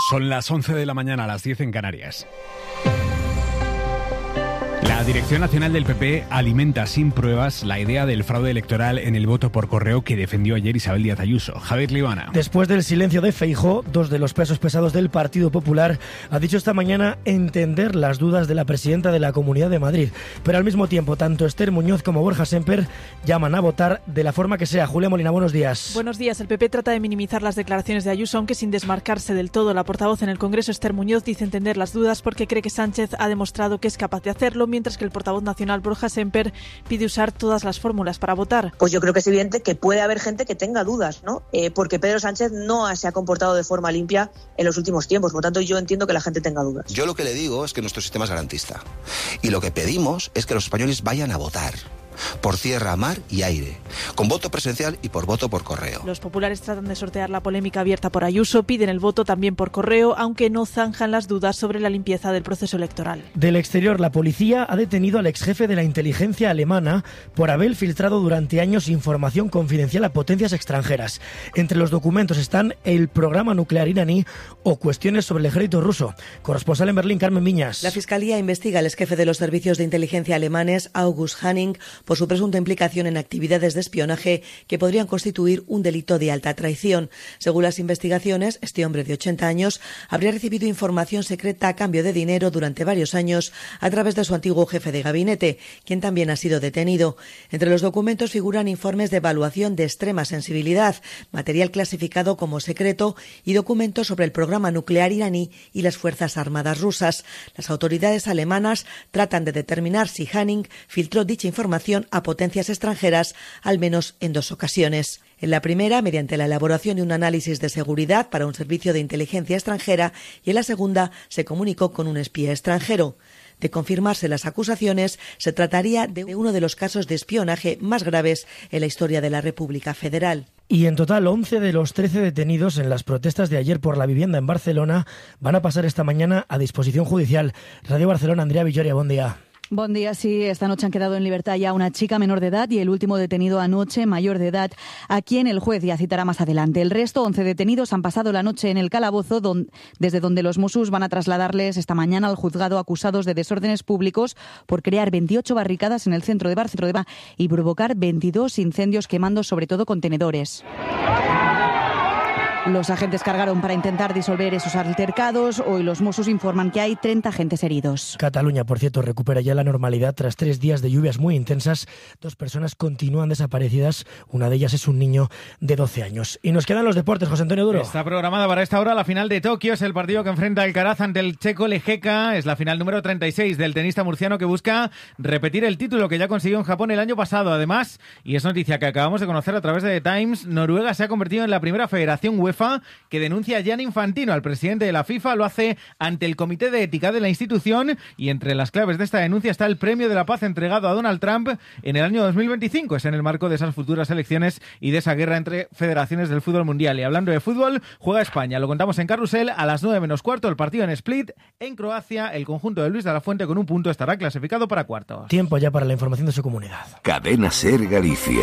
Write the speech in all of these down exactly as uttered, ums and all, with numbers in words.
Son las once de la mañana, a las diez en Canarias. La Dirección Nacional del P P alimenta sin pruebas la idea del fraude electoral en el voto por correo que defendió ayer Isabel Díaz Ayuso. Javier Libana. Después del silencio de Feijóo, dos de los pesos pesados del Partido Popular ha dicho esta mañana entender las dudas de la presidenta de la Comunidad de Madrid. Pero al mismo tiempo, tanto Esther Muñoz como Borja Semper llaman a votar de la forma que sea. Julia Molina, buenos días. Buenos días. El P P trata de minimizar las declaraciones de Ayuso, aunque sin desmarcarse del todo. La portavoz en el Congreso, Esther Muñoz, dice entender las dudas porque cree que Sánchez ha demostrado que es capaz de hacerlo, mientras que el portavoz nacional Borja Semper pide usar todas las fórmulas para votar. Pues yo creo que es evidente que puede haber gente que tenga dudas, ¿no? Eh, porque Pedro Sánchez no se ha comportado de forma limpia en los últimos tiempos. Por lo tanto, yo entiendo que la gente tenga dudas. Yo lo que le digo es que nuestro sistema es garantista. Y lo que pedimos es que los españoles vayan a votar. Por tierra, mar y aire, con voto presencial y por voto por correo. Los populares tratan de sortear la polémica abierta por Ayuso, piden el voto también por correo, aunque no zanjan las dudas sobre la limpieza del proceso electoral. Del exterior, la policía ha detenido al exjefe de la inteligencia alemana por haber filtrado durante años información confidencial a potencias extranjeras. Entre los documentos están el programa nuclear iraní o cuestiones sobre el ejército ruso. Corresponsal en Berlín, Carmen Viñas. La Fiscalía investiga al exjefe de los servicios de inteligencia alemanes, August Hanning, por su presunta implicación en actividades de espionaje que podrían constituir un delito de alta traición. Según las investigaciones, este hombre de ochenta años habría recibido información secreta a cambio de dinero durante varios años a través de su antiguo jefe de gabinete, quien también ha sido detenido. Entre los documentos figuran informes de evaluación de extrema sensibilidad, material clasificado como secreto y documentos sobre el programa nuclear iraní y las Fuerzas Armadas rusas. Las autoridades alemanas tratan de determinar si Hanning filtró dicha información a potencias extranjeras, al menos en dos ocasiones. En la primera, mediante la elaboración de un análisis de seguridad para un servicio de inteligencia extranjera, y en la segunda se comunicó con un espía extranjero. De confirmarse las acusaciones, se trataría de uno de los casos de espionaje más graves en la historia de la República Federal. Y en total, once de los trece detenidos en las protestas de ayer por la vivienda en Barcelona van a pasar esta mañana a disposición judicial. Radio Barcelona, Andrea Villoria, buen día. Buen día, sí. Esta noche han quedado en libertad ya una chica menor de edad y el último detenido anoche, mayor de edad, a quien el juez ya citará más adelante. El resto, once detenidos, han pasado la noche en el calabozo, don, desde donde los Mossos van a trasladarles esta mañana al juzgado acusados de desórdenes públicos por crear veintiocho barricadas en el centro de Barcelona y provocar veintidós incendios quemando sobre todo contenedores. Los agentes cargaron para intentar disolver esos altercados. Hoy los Mossos informan que hay treinta agentes heridos. Cataluña, por cierto, recupera ya la normalidad tras tres días de lluvias muy intensas. Dos personas continúan desaparecidas. Una de ellas es un niño de doce años. Y nos quedan los deportes, José Antonio Duro. Está programada para esta hora la final de Tokio. Es el partido que enfrenta Alcaraz ante el checo Lejeka. Es la final número treinta y seis del tenista murciano que busca repetir el título que ya consiguió en Japón el año pasado. Además, y es noticia que acabamos de conocer a través de The Times, Noruega se ha convertido en la primera federación UEFA que denuncia a Gianni Infantino, al presidente de la FIFA. Lo hace ante el Comité de Ética de la institución y entre las claves de esta denuncia está el Premio de la Paz entregado a Donald Trump en el año dos mil veinticinco. Es en el marco de esas futuras elecciones y de esa guerra entre federaciones del fútbol mundial. Y hablando de fútbol, juega España. Lo contamos en Carrusel a las nueve menos cuarto. El partido en Split, en Croacia. El conjunto de Luis de la Fuente con un punto estará clasificado para cuartos. Tiempo ya para la información de su comunidad. Cadena Ser Galicia.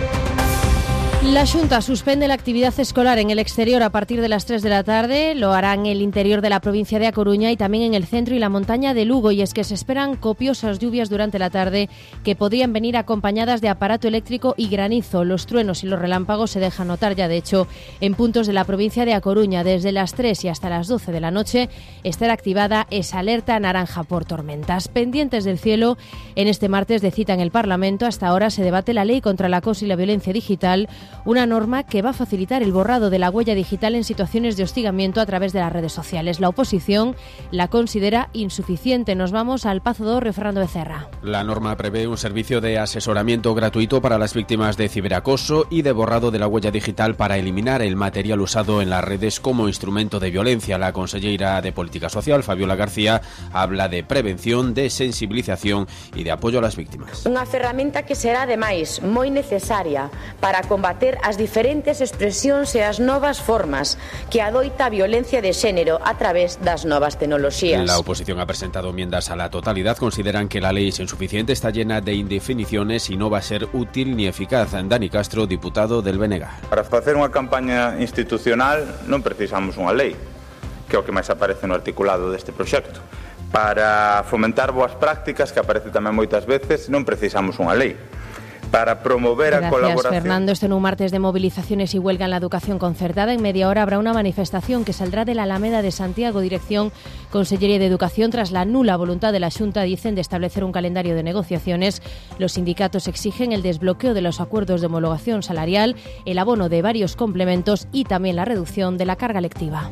La Xunta suspende la actividad escolar en el exterior a partir de las tres de la tarde. Lo hará en el interior de la provincia de A Coruña y también en el centro y la montaña de Lugo. Y es que se esperan copiosas lluvias durante la tarde que podrían venir acompañadas de aparato eléctrico y granizo. Los truenos y los relámpagos se dejan notar ya, de hecho, en puntos de la provincia de A Coruña. Desde las tres y hasta las doce de la noche estará activada esa alerta naranja por tormentas. Pendientes del cielo, en este martes de cita en el Parlamento, hasta ahora se debate la ley contra el acoso y la violencia digital, una norma que va a facilitar el borrado de la huella digital en situaciones de hostigamiento a través de las redes sociales. La oposición la considera insuficiente. Nos vamos al Pazo do Hórreo, Fernando Becerra. La norma prevé un servicio de asesoramiento gratuito para las víctimas de ciberacoso y de borrado de la huella digital para eliminar el material usado en las redes como instrumento de violencia. La consellera de Política Social, Fabiola García, habla de prevención, de sensibilización y de apoyo a las víctimas. Unha ferramenta que será, ademais, moi necesaria para combater as diferentes expresións e as novas formas que adoita a violencia de xénero a través das novas tecnoloxías. La oposición ha presentado enmiendas a la totalidad. Consideran que la ley es insuficiente, está llena de indefiniciones y no va a ser útil ni eficaz. Dani Castro, diputado del B N G. Para facer unha campaña institucional non precisamos unha lei. que é o que máis aparece no articulado deste proxecto. Para fomentar boas prácticas, que aparece tamén moitas veces, non precisamos unha lei. Para promover Gracias, a colaboración. Fernando. Este en un martes de movilizaciones y huelga en la educación concertada. En media hora habrá una manifestación que saldrá de la Alameda de Santiago, dirección Consellería de Educación, tras la nula voluntad de la Xunta, dicen, de establecer un calendario de negociaciones. Los sindicatos exigen el desbloqueo de los acuerdos de homologación salarial, el abono de varios complementos y también la reducción de la carga lectiva.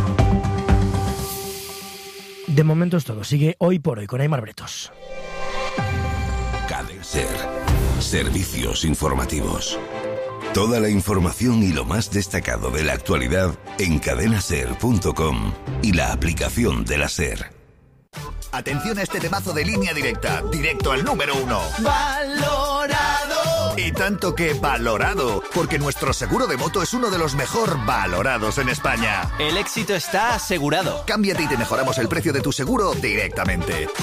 De momento es todo. Sigue Hoy por Hoy con Aymar Bretos. Cadena Ser. Servicios informativos. Toda la información y lo más destacado de la actualidad en cadena ser punto com y la aplicación de la SER. Atención a este temazo de Línea Directa, directo al número uno. ¡Valorado! Y tanto que valorado, porque nuestro seguro de moto es uno de los mejor valorados en España. El éxito está asegurado. Cámbiate y te mejoramos el precio de tu seguro directamente.